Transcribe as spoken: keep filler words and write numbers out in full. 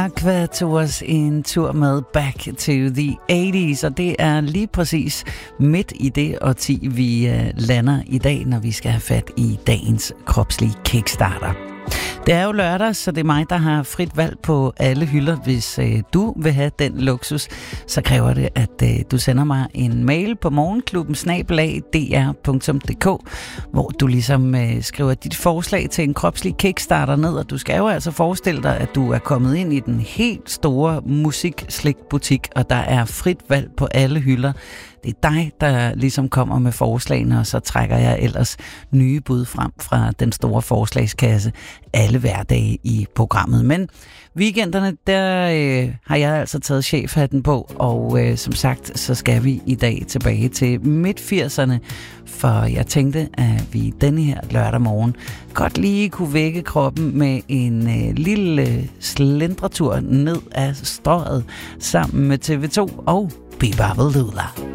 Aqua tog os en tur med Back to the eighties, og det er lige præcis midt i det årti, vi uh, lander i dag, når vi skal have fat i dagens kropslige kickstarter. Det er jo lørdag, så det er mig, der har frit valg på alle hylder. Hvis øh, du vil have den luksus, så kræver det, at øh, du sender mig en mail på morgenklubben snabel-a d r punktum d k, hvor du ligesom øh, skriver dit forslag til en kropslig kickstarter ned, og du skal jo altså forestille dig, at du er kommet ind i den helt store musikslikbutik, og der er frit valg på alle hylder. Det er dig, der ligesom kommer med forslagene, og så trækker jeg ellers nye bud frem fra den store forslagskasse alle hverdage i programmet. Men weekenderne, der øh, har jeg altså taget chefhatten på, og øh, som sagt, så skal vi i dag tilbage til midt firserne, for jeg tænkte, at vi denne her lørdag morgen godt lige kunne vække kroppen med en øh, lille slendretur ned ad strøget sammen med T V to og Bebop Lula.